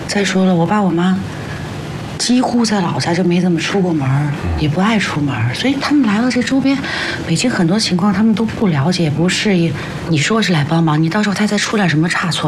再说了，我爸我妈几乎在老家就没怎么出过门，也不爱出门，所以他们来了这周边，北京很多情况他们都不了解，也不适应。你说是来帮忙，你到时候他再出点什么差错，